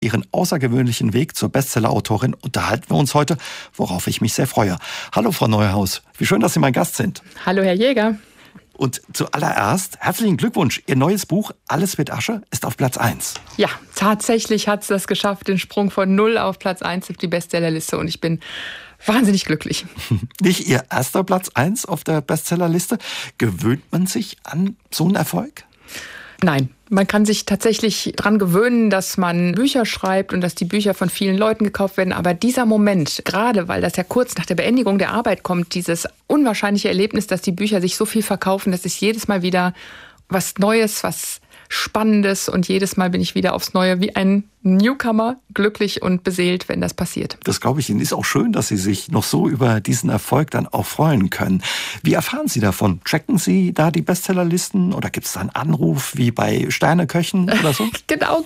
Ihren außergewöhnlichen Weg zur Bestseller-Autorin unterhalten wir uns heute, worauf ich mich sehr freue. Hallo Frau Neuhaus, wie schön, dass Sie mein Gast sind. Hallo Herr Jäger. Und zuallererst herzlichen Glückwunsch. Ihr neues Buch Alles wird Asche ist auf Platz 1. Ja, tatsächlich hat es das geschafft, den Sprung von 0 auf Platz 1 auf die Bestsellerliste, und ich bin wahnsinnig glücklich. Nicht Ihr erster Platz 1 auf der Bestsellerliste. Gewöhnt man sich an so einen Erfolg? Nein, man kann sich tatsächlich daran gewöhnen, dass man Bücher schreibt und dass die Bücher von vielen Leuten gekauft werden. Aber dieser Moment, gerade weil das ja kurz nach der Beendigung der Arbeit kommt, dieses unwahrscheinliche Erlebnis, dass die Bücher sich so viel verkaufen, das ist jedes Mal wieder was Neues, was Spannendes, und jedes Mal bin ich wieder aufs Neue wie ein Newcomer glücklich und beseelt, wenn das passiert. Das glaube ich Ihnen. Ist auch schön, dass Sie sich noch so über diesen Erfolg dann auch freuen können. Wie erfahren Sie davon? Checken Sie da die Bestsellerlisten oder gibt es da einen Anruf wie bei Sterneköchen oder so? Genau.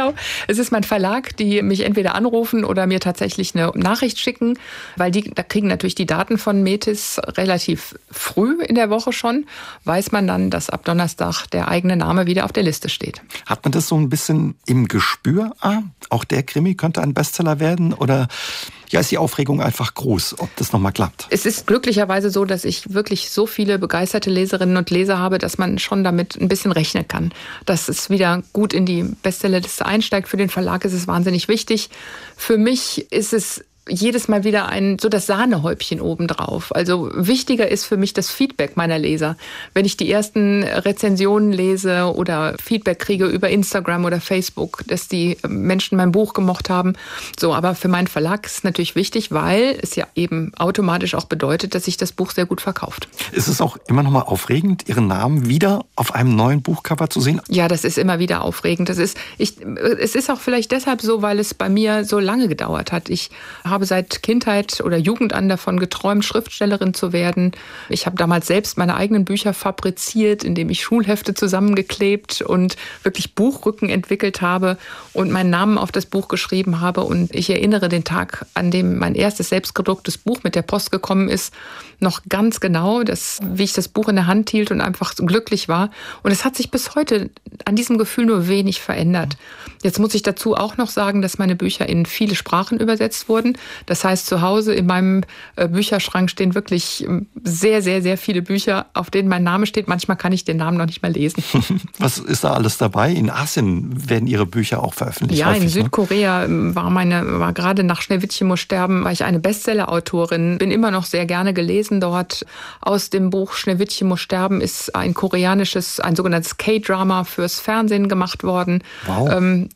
Es ist mein Verlag, die mich entweder anrufen oder mir tatsächlich eine Nachricht schicken, weil da kriegen natürlich die Daten von Metis relativ früh in der Woche schon, weiß man dann, dass ab Donnerstag der eigene Name wieder auf der Liste steht. Hat man das so ein bisschen im Gespür? Auch der Krimi könnte ein Bestseller werden, oder ja, ist die Aufregung einfach groß, ob das nochmal klappt? Es ist glücklicherweise so, dass ich wirklich so viele begeisterte Leserinnen und Leser habe, dass man schon damit ein bisschen rechnen kann, dass es wieder gut in die Bestsellerliste einsteigt. Für den Verlag ist es wahnsinnig wichtig. Für mich ist es jedes Mal wieder so das Sahnehäubchen obendrauf. Also wichtiger ist für mich das Feedback meiner Leser. Wenn ich die ersten Rezensionen lese oder Feedback kriege über Instagram oder Facebook, dass die Menschen mein Buch gemocht haben. So, aber für meinen Verlag ist es natürlich wichtig, weil es ja eben automatisch auch bedeutet, dass sich das Buch sehr gut verkauft. Ist es auch immer noch mal aufregend, Ihren Namen wieder auf einem neuen Buchcover zu sehen? Ja, das ist immer wieder aufregend. Es ist auch vielleicht deshalb so, weil es bei mir so lange gedauert hat. Ich habe seit Kindheit oder Jugend an davon geträumt, Schriftstellerin zu werden. Ich habe damals selbst meine eigenen Bücher fabriziert, indem ich Schulhefte zusammengeklebt und wirklich Buchrücken entwickelt habe und meinen Namen auf das Buch geschrieben habe. Und ich erinnere den Tag, an dem mein erstes selbstgedrucktes Buch mit der Post gekommen ist, noch ganz genau, wie ich das Buch in der Hand hielt und einfach so glücklich war. Und es hat sich bis heute an diesem Gefühl nur wenig verändert. Jetzt muss ich dazu auch noch sagen, dass meine Bücher in viele Sprachen übersetzt wurden. Das heißt, zu Hause in meinem Bücherschrank stehen wirklich sehr, sehr, sehr viele Bücher, auf denen mein Name steht. Manchmal kann ich den Namen noch nicht mal lesen. Was ist da alles dabei? In Asien werden Ihre Bücher auch veröffentlicht? Ja, häufig, in Südkorea war gerade nach Schneewittchen muss sterben, war ich eine Bestseller-Autorin. Bin immer noch sehr gerne gelesen dort. Aus dem Buch Schneewittchen muss sterben ist ein sogenanntes K-Drama fürs Fernsehen gemacht worden. Wow.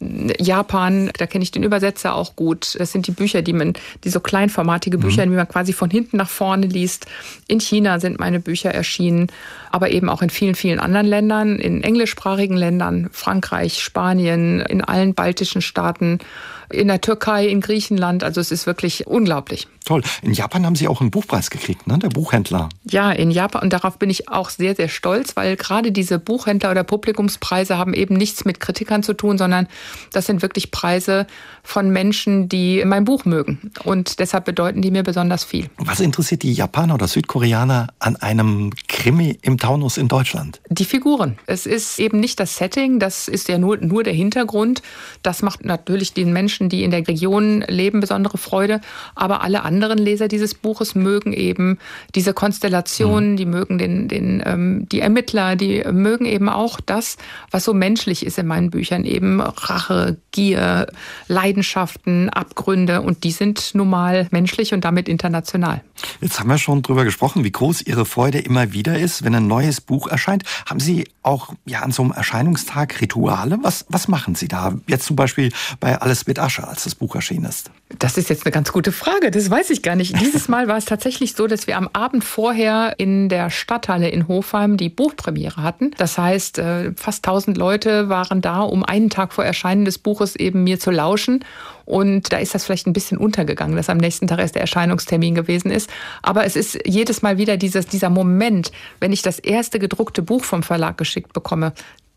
Japan, da kenne ich den Übersetzer auch gut. Das sind die Bücher, die so kleinformatige Bücher, die man quasi von hinten nach vorne liest. In China sind meine Bücher erschienen, aber eben auch in vielen, vielen anderen Ländern, in englischsprachigen Ländern, Frankreich, Spanien, in allen baltischen Staaten, in der Türkei, in Griechenland. Also es ist wirklich unglaublich. Toll. In Japan haben Sie auch einen Buchpreis gekriegt, ne? Der Buchhändler. Ja, in Japan. Und darauf bin ich auch sehr, sehr stolz, weil gerade diese Buchhändler- oder Publikumspreise haben eben nichts mit Kritikern zu tun, sondern das sind wirklich Preise von Menschen, die mein Buch mögen. Und deshalb bedeuten die mir besonders viel. Was interessiert die Japaner oder Südkoreaner an einem Krimi im Taunus in Deutschland? Die Figuren. Es ist eben nicht das Setting, das ist ja nur der Hintergrund. Das macht natürlich den Menschen, die in der Region leben, besondere Freude. Aber alle anderen Leser dieses Buches mögen eben diese Konstellationen, die mögen die Ermittler, die mögen eben auch das, was so menschlich ist in meinen Büchern. Eben Rache, Gier, Leidenschaften, Abgründe. Und die sind nun mal menschlich und damit international. Jetzt haben wir schon drüber gesprochen, wie groß Ihre Freude immer wieder ist, wenn ein neues Buch erscheint. Haben Sie auch an so einem Erscheinungstag Rituale? Was machen Sie da? Jetzt zum Beispiel bei Alles wird Asche, als das Buch erschienen ist. Das ist jetzt eine ganz gute Frage. Das weiß ich gar nicht. Dieses Mal war es tatsächlich so, dass wir am Abend vorher in der Stadthalle in Hofheim die Buchpremiere hatten. Das heißt, fast 1000 Leute waren da, um einen Tag vor Erscheinen des Buches eben mir zu lauschen. Und da ist das vielleicht ein bisschen untergegangen, dass am nächsten Tag erst der Erscheinungstermin gewesen ist. Aber es ist jedes Mal wieder dieser Moment, wenn ich das erste gedruckte Buch vom Verlag geschickt bekomme.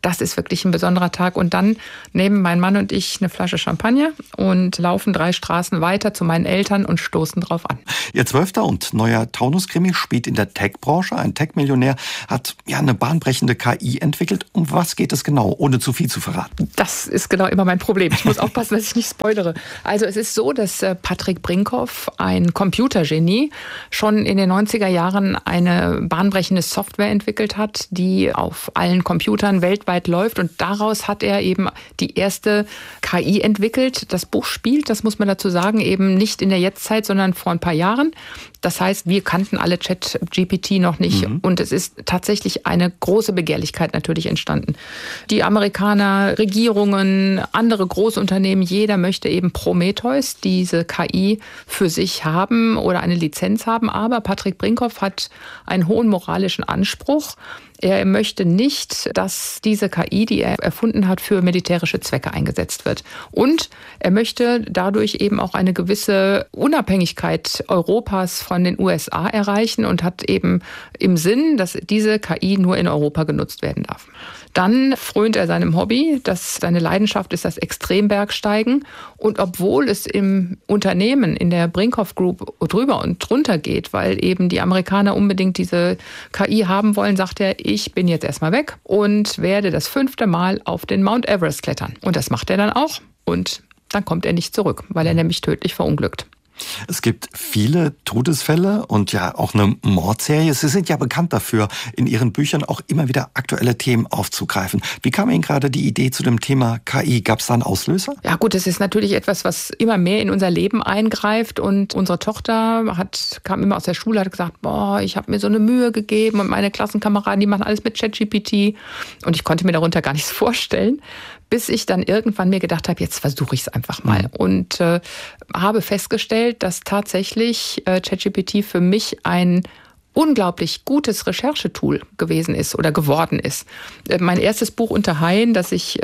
das ist wirklich ein besonderer Tag. Und dann nehmen mein Mann und ich eine Flasche Champagner und laufen 3 Straßen weiter zu meinen Eltern und stoßen drauf an. Ihr 12. und neuer Taunus-Krimi spielt in der Tech-Branche. Ein Tech-Millionär hat eine bahnbrechende KI entwickelt. Um was geht es genau, ohne zu viel zu verraten? Das ist genau immer mein Problem. Ich muss aufpassen, dass ich nicht spoilere. Also es ist so, dass Patrick Brinkhoff, ein Computergenie, schon in den 90er Jahren eine bahnbrechende Software entwickelt hat, die auf allen Computern weltweit läuft. Und daraus hat er eben die erste KI entwickelt. Das Buch spielt, das muss man dazu sagen, eben nicht in der Jetztzeit, sondern vor ein paar Jahren. Das heißt, wir kannten alle ChatGPT noch nicht. Und es ist tatsächlich eine große Begehrlichkeit natürlich entstanden. Die Amerikaner, Regierungen, andere Großunternehmen, jeder möchte eben Prometheus, diese KI, für sich haben oder eine Lizenz haben. Aber Patrick Brinkhoff hat einen hohen moralischen Anspruch. Er möchte nicht, dass diese KI, die er erfunden hat, für militärische Zwecke eingesetzt wird. Und er möchte dadurch eben auch eine gewisse Unabhängigkeit Europas von den USA erreichen und hat eben im Sinn, dass diese KI nur in Europa genutzt werden darf. Dann frönt er seinem Hobby, das seine Leidenschaft ist das Extrembergsteigen. Und obwohl es im Unternehmen, in der Brinkhoff Group drüber und drunter geht, weil eben die Amerikaner unbedingt diese KI haben wollen, sagt er, ich bin jetzt erstmal weg und werde das 5. Mal auf den Mount Everest klettern. Und das macht er dann auch. Und dann kommt er nicht zurück, weil er nämlich tödlich verunglückt. Es gibt viele Todesfälle und ja auch eine Mordserie. Sie sind ja bekannt dafür, in Ihren Büchern auch immer wieder aktuelle Themen aufzugreifen. Wie kam Ihnen gerade die Idee zu dem Thema KI? Gab es da einen Auslöser? Ja gut, es ist natürlich etwas, was immer mehr in unser Leben eingreift. Und unsere Tochter kam immer aus der Schule, hat gesagt, ich habe mir so eine Mühe gegeben und meine Klassenkameraden, die machen alles mit ChatGPT. Und ich konnte mir darunter gar nichts vorstellen, bis ich dann irgendwann mir gedacht habe, jetzt versuche ich es einfach mal. Und habe festgestellt, dass tatsächlich ChatGPT für mich ein unglaublich gutes Recherchetool gewesen ist oder geworden ist. Mein erstes Buch Unter Haien, das ich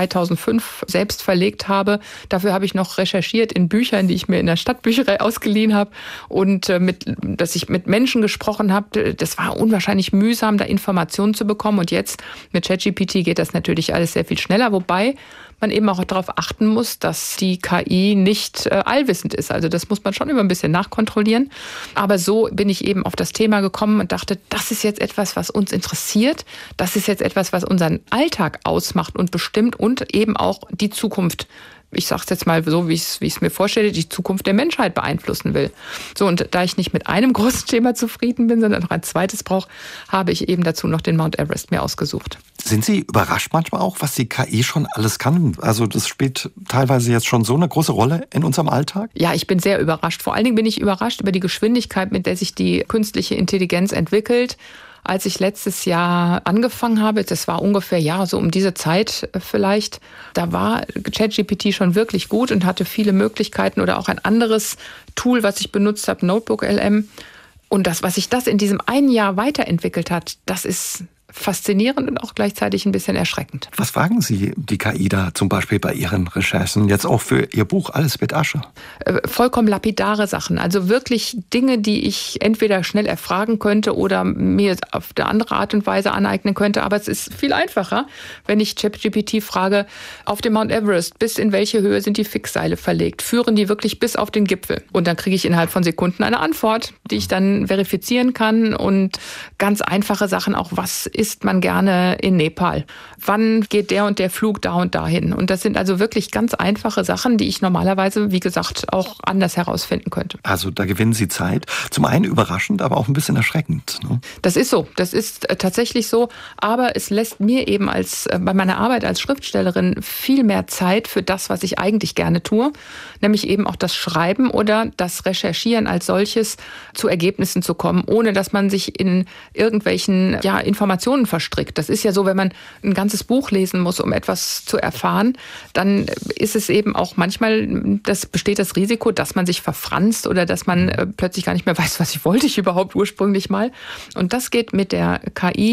2005 selbst verlegt habe, dafür habe ich noch recherchiert in Büchern, die ich mir in der Stadtbücherei ausgeliehen habe und dass ich mit Menschen gesprochen habe. Das war unwahrscheinlich mühsam, da Informationen zu bekommen. Und jetzt mit ChatGPT geht das natürlich alles sehr viel schneller, wobei man eben auch darauf achten muss, dass die KI nicht allwissend ist. Also das muss man schon immer ein bisschen nachkontrollieren. Aber so bin ich eben auf das Thema gekommen und dachte, das ist jetzt etwas, was uns interessiert. Das ist jetzt etwas, was unseren Alltag ausmacht und bestimmt und eben auch die Zukunft. Ich sage es jetzt mal so, wie ich es mir vorstelle, die Zukunft der Menschheit beeinflussen will. So, und da ich nicht mit einem großen Thema zufrieden bin, sondern noch ein zweites brauche, habe ich eben dazu noch den Mount Everest mir ausgesucht. Sind Sie überrascht manchmal auch, was die KI schon alles kann? Also das spielt teilweise jetzt schon so eine große Rolle in unserem Alltag? Ja, ich bin sehr überrascht. Vor allen Dingen bin ich überrascht über die Geschwindigkeit, mit der sich die künstliche Intelligenz entwickelt. Als ich letztes Jahr angefangen habe, das war ungefähr so um diese Zeit vielleicht, da war ChatGPT schon wirklich gut und hatte viele Möglichkeiten oder auch ein anderes Tool, was ich benutzt habe, NotebookLM. Und was sich das in diesem einen Jahr weiterentwickelt hat, das ist faszinierend und auch gleichzeitig ein bisschen erschreckend. Was fragen Sie die KI da zum Beispiel bei Ihren Recherchen, jetzt auch für Ihr Buch Alles mit Asche? Vollkommen lapidare Sachen, also wirklich Dinge, die ich entweder schnell erfragen könnte oder mir auf eine andere Art und Weise aneignen könnte. Aber es ist viel einfacher, wenn ich ChatGPT frage, auf dem Mount Everest, bis in welche Höhe sind die Fixseile verlegt? Führen die wirklich bis auf den Gipfel? Und dann kriege ich innerhalb von Sekunden eine Antwort, die ich dann verifizieren kann. Und ganz einfache Sachen auch, was isst man gerne in Nepal? Wann geht der und der Flug da und dahin? Und das sind also wirklich ganz einfache Sachen, die ich normalerweise, wie gesagt, auch anders herausfinden könnte. Also da gewinnen Sie Zeit. Zum einen überraschend, aber auch ein bisschen erschreckend. Ne? Das ist so. Das ist tatsächlich so. Aber es lässt mir eben bei meiner Arbeit als Schriftstellerin viel mehr Zeit für das, was ich eigentlich gerne tue. Nämlich eben auch das Schreiben oder das Recherchieren als solches zu Ergebnissen zu kommen, ohne dass man sich in irgendwelchen Informationen verstrickt. Das ist ja so, wenn man ein ganzes Buch lesen muss, um etwas zu erfahren, dann ist es eben auch manchmal, besteht das Risiko, dass man sich verfranst oder dass man plötzlich gar nicht mehr weiß, was wollte ich überhaupt ursprünglich mal. Und das geht mit der KI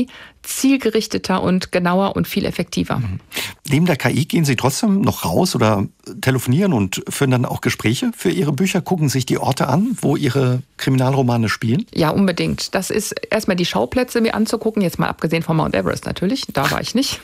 zielgerichteter und genauer und viel effektiver. Neben der KI gehen Sie trotzdem noch raus oder telefonieren und führen dann auch Gespräche für Ihre Bücher, gucken sich die Orte an, wo Ihre Kriminalromane spielen? Ja, unbedingt. Das ist erstmal die Schauplätze mir anzugucken, jetzt mal abgesehen von Mount Everest natürlich, da war ich nicht.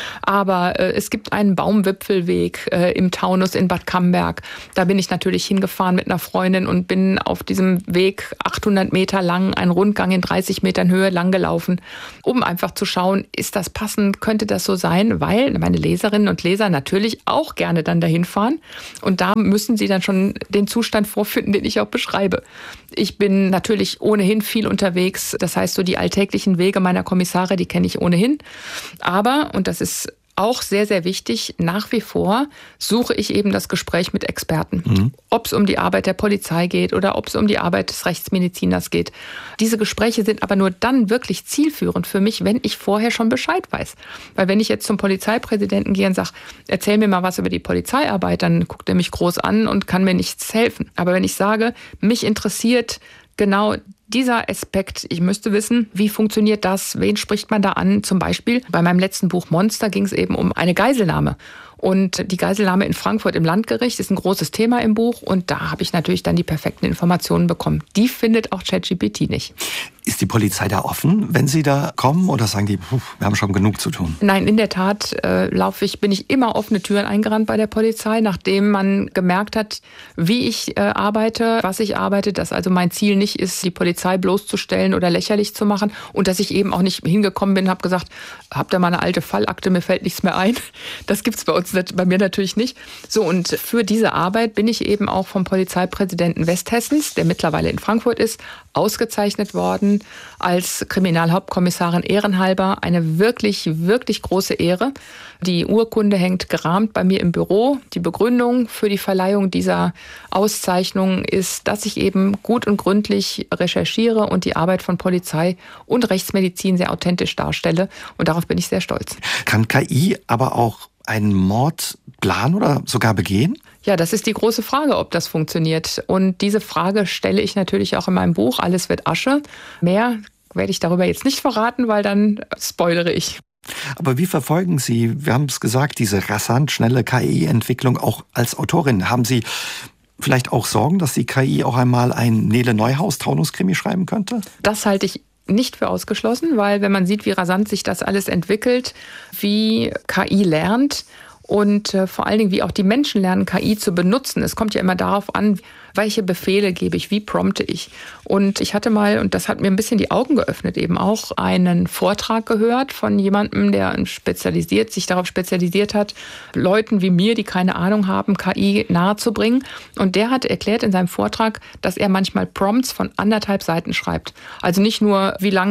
Aber es gibt einen Baumwipfelweg im Taunus in Bad Camberg. Da bin ich natürlich hingefahren mit einer Freundin und bin auf diesem Weg 800 Meter lang, einen Rundgang in 30 Metern Höhe lang gelaufen, um einfach zu schauen, ist das passend, könnte das so sein, weil meine Leserinnen und Leser natürlich auch gerne dann dahin fahren und da müssen sie dann schon den Zustand vorfinden, den ich auch beschreibe. Ich bin natürlich ohnehin viel unterwegs, das heißt so die alltäglichen Wege meiner Kommissare, die kenne ich ohnehin, aber, und das ist auch sehr, sehr wichtig, nach wie vor suche ich eben das Gespräch mit Experten. Ob es um die Arbeit der Polizei geht oder ob es um die Arbeit des Rechtsmediziners geht. Diese Gespräche sind aber nur dann wirklich zielführend für mich, wenn ich vorher schon Bescheid weiß. Weil wenn ich jetzt zum Polizeipräsidenten gehe und sage, erzähl mir mal was über die Polizeiarbeit, dann guckt er mich groß an und kann mir nichts helfen. Aber wenn ich sage, mich interessiert genau dieser Aspekt, ich müsste wissen, wie funktioniert das, wen spricht man da an? Zum Beispiel bei meinem letzten Buch Monster ging es eben um eine Geiselnahme. Und die Geiselnahme in Frankfurt im Landgericht ist ein großes Thema im Buch. Und da habe ich natürlich dann die perfekten Informationen bekommen. Die findet auch ChatGPT nicht. Ist die Polizei da offen, wenn Sie da kommen? Oder sagen die, wir haben schon genug zu tun? Nein, in der Tat bin ich immer offene Türen eingerannt bei der Polizei, nachdem man gemerkt hat, wie ich arbeite, was ich arbeite. Dass also mein Ziel nicht ist, die Polizei bloßzustellen oder lächerlich zu machen. Und dass ich eben auch nicht hingekommen bin und habe gesagt, habt ihr mal eine alte Fallakte, mir fällt nichts mehr ein. Das gibt's bei mir natürlich nicht. So, und für diese Arbeit bin ich eben auch vom Polizeipräsidenten Westhessens, der mittlerweile in Frankfurt ist, ausgezeichnet worden als Kriminalhauptkommissarin ehrenhalber. Eine wirklich, wirklich große Ehre. Die Urkunde hängt gerahmt bei mir im Büro. Die Begründung für die Verleihung dieser Auszeichnung ist, dass ich eben gut und gründlich recherchiere und die Arbeit von Polizei und Rechtsmedizin sehr authentisch darstelle. Und darauf bin ich sehr stolz. Kann KI aber auch einen Mord planen oder sogar begehen? Ja, das ist die große Frage, ob das funktioniert. Und diese Frage stelle ich natürlich auch in meinem Buch Alles wird Asche. Mehr werde ich darüber jetzt nicht verraten, weil dann spoilere ich. Aber wie verfolgen Sie, wir haben es gesagt, diese rasant schnelle KI-Entwicklung auch als Autorin? Haben Sie vielleicht auch Sorgen, dass die KI auch einmal ein Nele Neuhaus-Taunus-Krimi schreiben könnte? Das halte ich nicht für ausgeschlossen, weil wenn man sieht, wie rasant sich das alles entwickelt, wie KI lernt und vor allen Dingen, wie auch die Menschen lernen, KI zu benutzen. Es kommt ja immer darauf an, welche Befehle gebe ich, wie prompte ich. Und ich hatte mal, und das hat mir ein bisschen die Augen geöffnet, eben auch einen Vortrag gehört von jemandem, der sich darauf spezialisiert hat, Leuten wie mir, die keine Ahnung haben, KI nahezubringen. Und der hat erklärt in seinem Vortrag, dass er manchmal Prompts von 1,5 Seiten schreibt. Also nicht nur,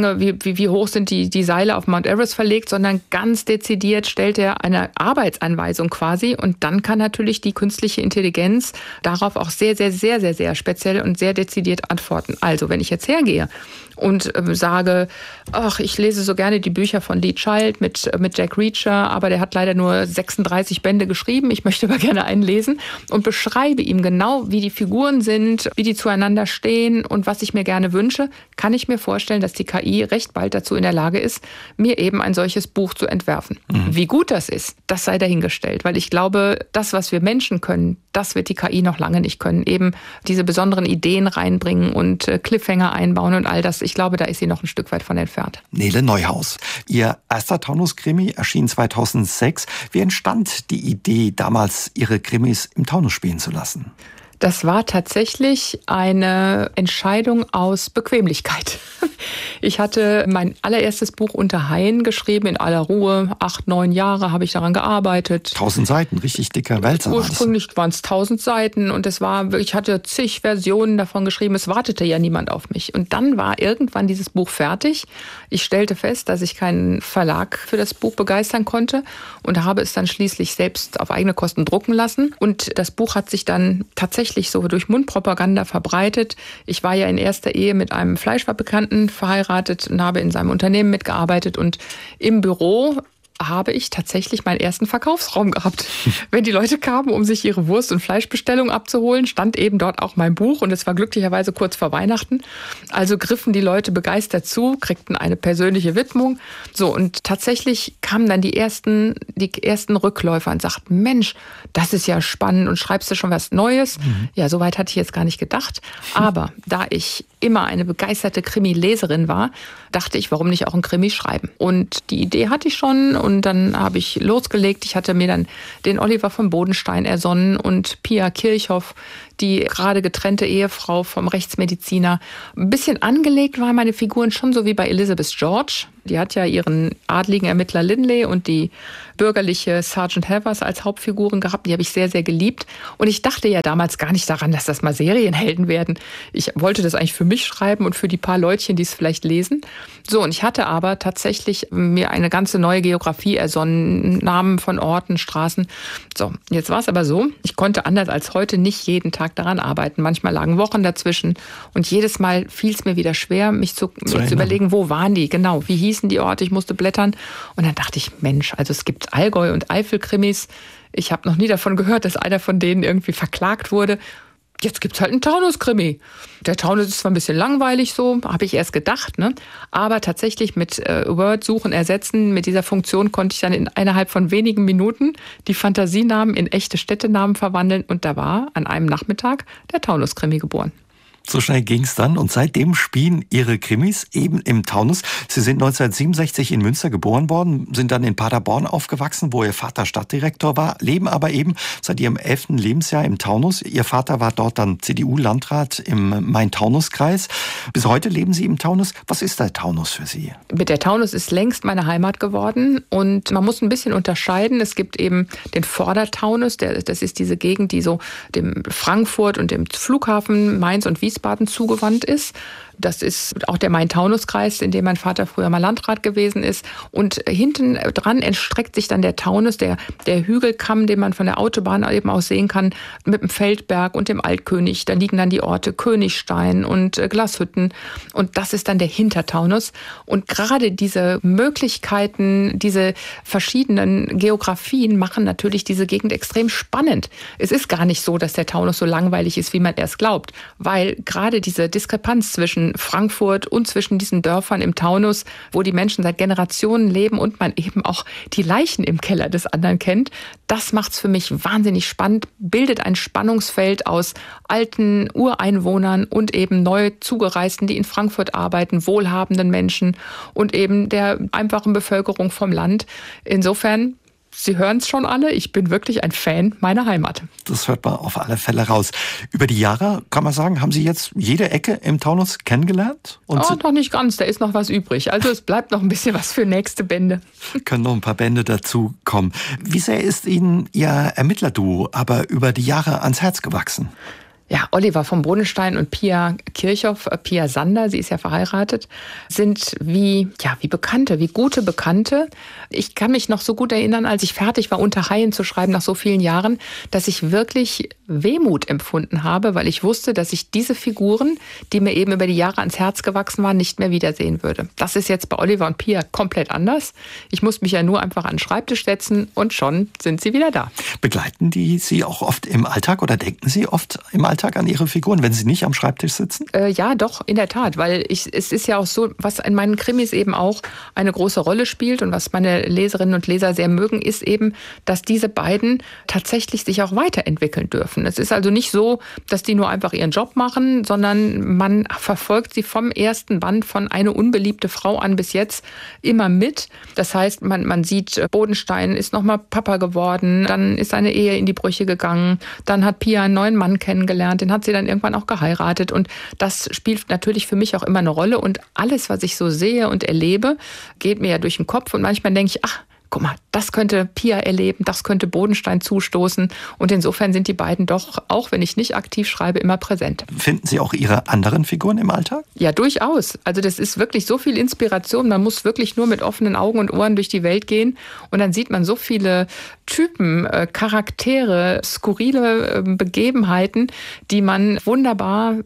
wie hoch sind die Seile auf Mount Everest verlegt, sondern ganz dezidiert stellt er eine Arbeitsanweisung quasi. Und dann kann natürlich die künstliche Intelligenz darauf auch sehr, sehr, sehr, sehr, sehr speziell und sehr dezidiert antworten. Also, wenn ich jetzt hergehe und sage, ach, ich lese so gerne die Bücher von Lee Child mit Jack Reacher, aber der hat leider nur 36 Bände geschrieben, ich möchte aber gerne einen lesen und beschreibe ihm genau, wie die Figuren sind, wie die zueinander stehen und was ich mir gerne wünsche, kann ich mir vorstellen, dass die KI recht bald dazu in der Lage ist, mir eben ein solches Buch zu entwerfen. Wie gut das ist, das sei dahingestellt, weil ich glaube, das, was wir Menschen können, das wird die KI noch lange nicht können. Eben diese besonderen Ideen reinbringen und Cliffhanger einbauen und all das. Ich glaube, da ist sie noch ein Stück weit von entfernt. Nele Neuhaus. Ihr erster Taunus-Krimi erschien 2006. Wie entstand die Idee, damals Ihre Krimis im Taunus spielen zu lassen? Das war tatsächlich eine Entscheidung aus Bequemlichkeit. Ich hatte mein allererstes Buch Unter Haien geschrieben, in aller Ruhe. 8, 9 Jahre habe ich daran gearbeitet. 1000 Seiten, richtig dicker Wälzer. Ursprünglich waren es 1000 Seiten und ich hatte zig Versionen davon geschrieben. Es wartete ja niemand auf mich. Und dann war irgendwann dieses Buch fertig. Ich stellte fest, dass ich keinen Verlag für das Buch begeistern konnte und habe es dann schließlich selbst auf eigene Kosten drucken lassen. Und das Buch hat sich dann tatsächlich so durch Mundpropaganda verbreitet. Ich war ja in erster Ehe mit einem Fleischfabrikanten verheiratet und habe in seinem Unternehmen mitgearbeitet und im Büro habe ich tatsächlich meinen ersten Verkaufsraum gehabt. Wenn die Leute kamen, um sich ihre Wurst- und Fleischbestellung abzuholen, stand eben dort auch mein Buch und es war glücklicherweise kurz vor Weihnachten. Also griffen die Leute begeistert zu, kriegten eine persönliche Widmung. So, und tatsächlich kamen dann die ersten Rückläufer und sagten, Mensch, das ist ja spannend und schreibst du schon was Neues? Ja, soweit hatte ich jetzt gar nicht gedacht. Aber da ich immer eine begeisterte Krimi-Leserin war, dachte ich, warum nicht auch ein Krimi schreiben? Und die Idee hatte ich schon und dann habe ich losgelegt. Ich hatte mir dann den Oliver von Bodenstein ersonnen und Pia Kirchhoff, die gerade getrennte Ehefrau vom Rechtsmediziner. Ein bisschen angelegt waren meine Figuren schon so wie bei Elizabeth George. Die hat ja ihren adligen Ermittler Linley und die bürgerliche Sergeant Havers als Hauptfiguren gehabt. Die habe ich sehr, sehr geliebt. Und ich dachte ja damals gar nicht daran, dass das mal Serienhelden werden. Ich wollte das eigentlich für mich schreiben und für die paar Leutchen, die es vielleicht lesen. So, und ich hatte aber tatsächlich mir eine ganze neue Geografie ersonnen, Namen von Orten, Straßen. So, jetzt war es aber so, ich konnte anders als heute nicht jeden Tag daran arbeiten. Manchmal lagen Wochen dazwischen und jedes Mal fiel es mir wieder schwer, mich zu überlegen, wo waren die, genau, wie hießen die Orte, ich musste blättern. Und dann dachte ich, Mensch, also es gibt Allgäu- und Eifel-Krimis. Ich habe noch nie davon gehört, dass einer von denen irgendwie verklagt wurde. Jetzt gibt's halt einen Taunus-Krimi. Der Taunus ist zwar ein bisschen langweilig so, habe ich erst gedacht, ne? Aber tatsächlich mit Word suchen, ersetzen, mit dieser Funktion konnte ich dann innerhalb von wenigen Minuten die Fantasienamen in echte Städtenamen verwandeln und da war an einem Nachmittag der Taunus-Krimi geboren. So schnell ging's dann und seitdem spielen Ihre Krimis eben im Taunus. Sie sind 1967 in Münster geboren worden, sind dann in Paderborn aufgewachsen, wo Ihr Vater Stadtdirektor war, leben aber eben seit Ihrem 11. Lebensjahr im Taunus. Ihr Vater war dort dann CDU-Landrat im Main-Taunus-Kreis. Bis heute leben Sie im Taunus. Was ist der Taunus für Sie? Mit der Taunus ist längst meine Heimat geworden und man muss ein bisschen unterscheiden. Es gibt eben den Vordertaunus, das ist diese Gegend, die so dem Frankfurt und dem Flughafen Mainz und Wiesbaden zugewandt ist. Das ist auch der Main-Taunus-Kreis, in dem mein Vater früher mal Landrat gewesen ist. Und hinten dran entstreckt sich dann der Taunus, der Hügelkamm, den man von der Autobahn eben aus sehen kann, mit dem Feldberg und dem Altkönig. Da liegen dann die Orte Königstein und Glashütten. Und das ist dann der Hintertaunus. Und gerade diese Möglichkeiten, diese verschiedenen Geografien machen natürlich diese Gegend extrem spannend. Es ist gar nicht so, dass der Taunus so langweilig ist, wie man erst glaubt. Weil gerade diese Diskrepanz zwischen Frankfurt und zwischen diesen Dörfern im Taunus, wo die Menschen seit Generationen leben und man eben auch die Leichen im Keller des anderen kennt, das macht's für mich wahnsinnig spannend, bildet ein Spannungsfeld aus alten Ureinwohnern und eben neu Zugereisten, die in Frankfurt arbeiten, wohlhabenden Menschen und eben der einfachen Bevölkerung vom Land. Insofern, Sie hören es schon alle, ich bin wirklich ein Fan meiner Heimat. Das hört man auf alle Fälle raus. Über die Jahre, kann man sagen, haben Sie jetzt jede Ecke im Taunus kennengelernt? Und noch nicht ganz, da ist noch was übrig. Also es bleibt noch ein bisschen was für nächste Bände. Können noch ein paar Bände dazu kommen. Wie sehr ist Ihnen Ihr Ermittlerduo aber über die Jahre ans Herz gewachsen? Ja, Oliver von Bodenstein und Pia Kirchhoff, Pia Sander, sie ist ja verheiratet, sind wie Bekannte, wie gute Bekannte. Ich kann mich noch so gut erinnern, als ich fertig war, Unter Haien zu schreiben nach so vielen Jahren, dass ich wirklich Wehmut empfunden habe, weil ich wusste, dass ich diese Figuren, die mir eben über die Jahre ans Herz gewachsen waren, nicht mehr wiedersehen würde. Das ist jetzt bei Oliver und Pia komplett anders. Ich muss mich ja nur einfach an den Schreibtisch setzen und schon sind sie wieder da. Begleiten die Sie auch oft im Alltag oder denken Sie oft im Alltag an Ihre Figuren, wenn Sie nicht am Schreibtisch sitzen? Ja, doch, in der Tat, weil es ist ja auch so, was in meinen Krimis eben auch eine große Rolle spielt und was meine Leserinnen und Leser sehr mögen, ist eben, dass diese beiden tatsächlich sich auch weiterentwickeln dürfen. Es ist also nicht so, dass die nur einfach ihren Job machen, sondern man verfolgt sie vom ersten Band von Eine unbeliebte Frau an bis jetzt immer mit. Das heißt, man sieht, Bodenstein ist nochmal Papa geworden, dann ist seine Ehe in die Brüche gegangen, dann hat Pia einen neuen Mann kennengelernt, den hat sie dann irgendwann auch geheiratet und das spielt natürlich für mich auch immer eine Rolle und alles, was ich so sehe und erlebe, geht mir ja durch den Kopf und manchmal denke ich, ach, guck mal, das könnte Pia erleben, das könnte Bodenstein zustoßen und insofern sind die beiden doch, auch wenn ich nicht aktiv schreibe, immer präsent. Finden Sie auch Ihre anderen Figuren im Alltag? Ja, durchaus. Also das ist wirklich so viel Inspiration, man muss wirklich nur mit offenen Augen und Ohren durch die Welt gehen und dann sieht man so viele Typen, Charaktere, skurrile Begebenheiten, die man wunderbar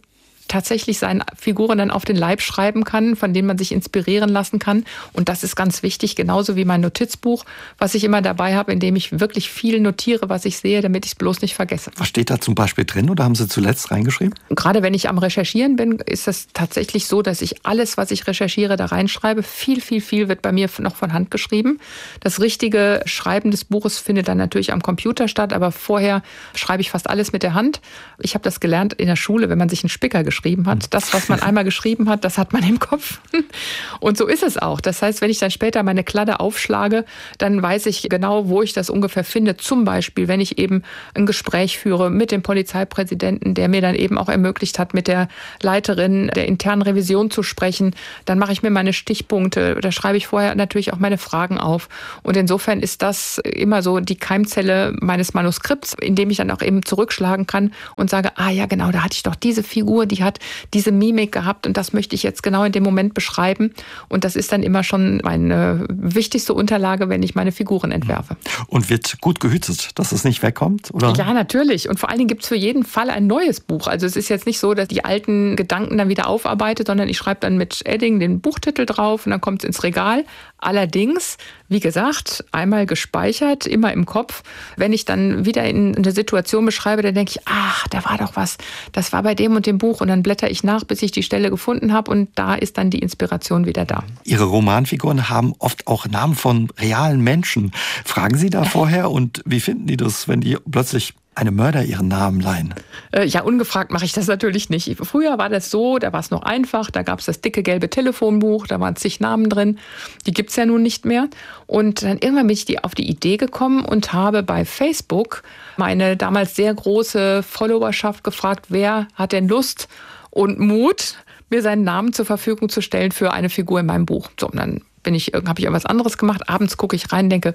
tatsächlich seinen Figuren dann auf den Leib schreiben kann, von denen man sich inspirieren lassen kann. Und das ist ganz wichtig, genauso wie mein Notizbuch, was ich immer dabei habe, in dem ich wirklich viel notiere, was ich sehe, damit ich es bloß nicht vergesse. Was steht da zum Beispiel drin oder haben Sie zuletzt reingeschrieben? Gerade wenn ich am Recherchieren bin, ist es tatsächlich so, dass ich alles, was ich recherchiere, da reinschreibe. Viel wird bei mir noch von Hand geschrieben. Das richtige Schreiben des Buches findet dann natürlich am Computer statt, aber vorher schreibe ich fast alles mit der Hand. Ich habe das gelernt in der Schule, wenn man sich einen Spicker geschrieben hat. Das, was man einmal geschrieben hat, das hat man im Kopf. Und so ist es auch. Das heißt, wenn ich dann später meine Kladde aufschlage, dann weiß ich genau, wo ich das ungefähr finde. Zum Beispiel, wenn ich eben ein Gespräch führe mit dem Polizeipräsidenten, der mir dann eben auch ermöglicht hat, mit der Leiterin der internen Revision zu sprechen, dann mache ich mir meine Stichpunkte. Da schreibe ich vorher natürlich auch meine Fragen auf. Und insofern ist das immer so die Keimzelle meines Manuskripts, in dem ich dann auch eben zurückschlagen kann und sage, ja genau, da hatte ich doch diese Figur, die hat diese Mimik gehabt und das möchte ich jetzt genau in dem Moment beschreiben. Und das ist dann immer schon meine wichtigste Unterlage, wenn ich meine Figuren entwerfe. Und wird gut gehütet, dass es nicht wegkommt? Oder? Ja, natürlich. Und vor allen Dingen gibt es für jeden Fall ein neues Buch. Also es ist jetzt nicht so, dass die alten Gedanken dann wieder aufarbeitet, sondern ich schreibe dann mit Edding den Buchtitel drauf und dann kommt es ins Regal. Allerdings, wie gesagt, einmal gespeichert, immer im Kopf. Wenn ich dann wieder in eine Situation beschreibe, dann denke ich, da war doch was, das war bei dem und dem Buch und dann blätter ich nach, bis ich die Stelle gefunden habe und da ist dann die Inspiration wieder da. Ihre Romanfiguren haben oft auch Namen von realen Menschen. Fragen Sie da vorher und wie finden die das, wenn die plötzlich einem Mörder ihren Namen leihen? Ja, ungefragt mache ich das natürlich nicht. Früher war das so, da war es noch einfach, da gab es das dicke gelbe Telefonbuch, da waren zig Namen drin, die gibt's ja nun nicht mehr. Und dann irgendwann bin ich auf die Idee gekommen und habe bei Facebook meine damals sehr große Followerschaft gefragt, wer hat denn Lust und Mut, mir seinen Namen zur Verfügung zu stellen für eine Figur in meinem Buch. So, und dann habe ich irgendwas anderes gemacht, abends gucke ich rein und denke,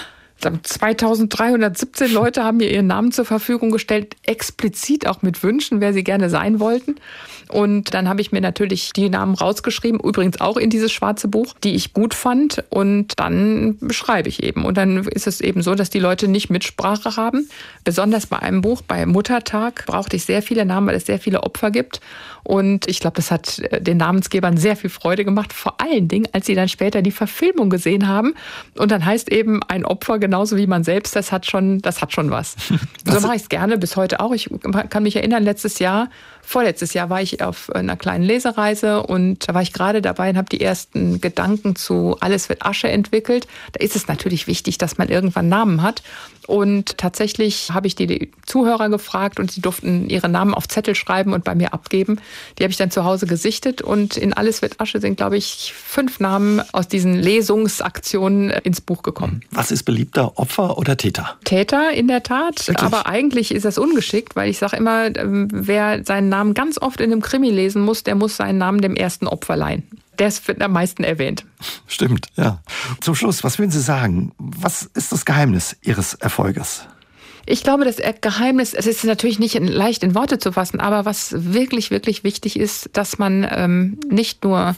2317 Leute haben mir ihren Namen zur Verfügung gestellt, explizit auch mit Wünschen, wer sie gerne sein wollten. Und dann habe ich mir natürlich die Namen rausgeschrieben, übrigens auch in dieses schwarze Buch, die ich gut fand. Und dann beschreibe ich eben. Und dann ist es eben so, dass die Leute nicht Mitsprache haben. Besonders bei einem Buch, bei Muttertag, brauchte ich sehr viele Namen, weil es sehr viele Opfer gibt. Und ich glaube, das hat den Namensgebern sehr viel Freude gemacht. Vor allen Dingen, als sie dann später die Verfilmung gesehen haben. Und dann heißt eben ein Opfer genauso wie man selbst. Das hat schon was. So mache ich es gerne bis heute auch. Ich kann mich erinnern, vorletztes Jahr war ich auf einer kleinen Lesereise und da war ich gerade dabei und habe die ersten Gedanken zu Alles wird Asche entwickelt. Da ist es natürlich wichtig, dass man irgendwann Namen hat. Und tatsächlich habe ich die Zuhörer gefragt und sie durften ihre Namen auf Zettel schreiben und bei mir abgeben. Die habe ich dann zu Hause gesichtet und in Alles wird Asche sind, glaube ich, 5 Namen aus diesen Lesungsaktionen ins Buch gekommen. Was ist beliebter, Opfer oder Täter? Täter, in der Tat. Wirklich? Aber eigentlich ist das ungeschickt, weil ich sage immer, wer seinen Namen ganz oft in einem Krimi lesen muss, der muss seinen Namen dem ersten Opfer leihen. Der wird am meisten erwähnt. Stimmt, ja. Zum Schluss, was würden Sie sagen? Was ist das Geheimnis Ihres Erfolges? Ich glaube, das Geheimnis, es ist natürlich nicht leicht in Worte zu fassen, aber was wirklich, wirklich wichtig ist, dass man nicht nur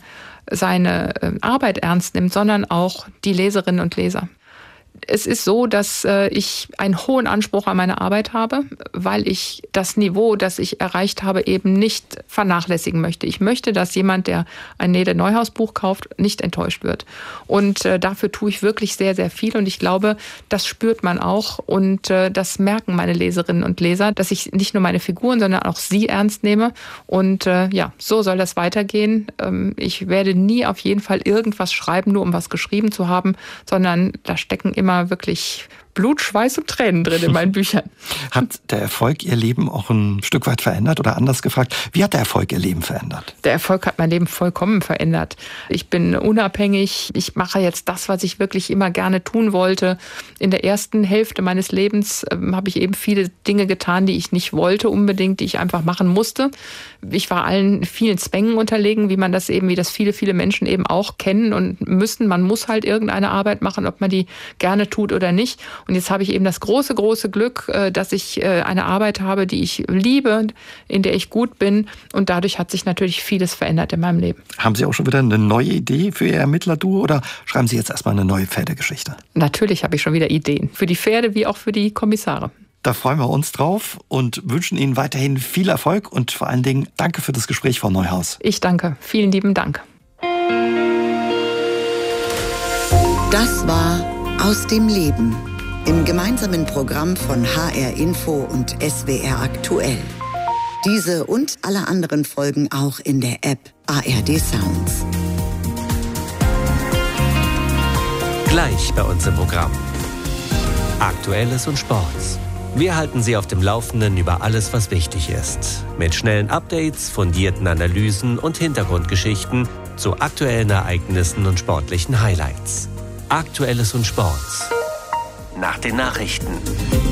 seine Arbeit ernst nimmt, sondern auch die Leserinnen und Leser. Es ist so, dass ich einen hohen Anspruch an meine Arbeit habe, weil ich das Niveau, das ich erreicht habe, eben nicht vernachlässigen möchte. Ich möchte, dass jemand, der ein Nede Neuhaus Buch kauft, nicht enttäuscht wird. Und dafür tue ich wirklich sehr, sehr viel. Und ich glaube, das spürt man auch. Und das merken meine Leserinnen und Leser, dass ich nicht nur meine Figuren, sondern auch sie ernst nehme. Und so soll das weitergehen. Ich werde nie auf jeden Fall irgendwas schreiben, nur um was geschrieben zu haben, sondern da stecken immer wirklich Blut, Schweiß und Tränen drin in meinen Büchern. Hat der Erfolg Ihr Leben auch ein Stück weit verändert oder anders gefragt, wie hat der Erfolg Ihr Leben verändert? Der Erfolg hat mein Leben vollkommen verändert. Ich bin unabhängig. Ich mache jetzt das, was ich wirklich immer gerne tun wollte. In der ersten Hälfte meines Lebens habe ich eben viele Dinge getan, die ich nicht wollte unbedingt, die ich einfach machen musste. Ich war vielen Zwängen unterlegen, wie das viele, viele Menschen eben auch kennen und müssen. Man muss halt irgendeine Arbeit machen, ob man die gerne tut oder nicht. Und jetzt habe ich eben das große, große Glück, dass ich eine Arbeit habe, die ich liebe, in der ich gut bin. Und dadurch hat sich natürlich vieles verändert in meinem Leben. Haben Sie auch schon wieder eine neue Idee für Ihr Ermittlerduo oder schreiben Sie jetzt erstmal eine neue Pferdegeschichte? Natürlich habe ich schon wieder Ideen. Für die Pferde wie auch für die Kommissare. Da freuen wir uns drauf und wünschen Ihnen weiterhin viel Erfolg und vor allen Dingen danke für das Gespräch, Frau Neuhaus. Ich danke. Vielen lieben Dank. Das war Aus dem Leben im gemeinsamen Programm von HR Info und SWR Aktuell. Diese und alle anderen Folgen auch in der App ARD Sounds. Gleich bei uns im Programm. Aktuelles und Sports. Wir halten Sie auf dem Laufenden über alles, was wichtig ist. Mit schnellen Updates, fundierten Analysen und Hintergrundgeschichten zu aktuellen Ereignissen und sportlichen Highlights. Aktuelles und Sports. Nach den Nachrichten.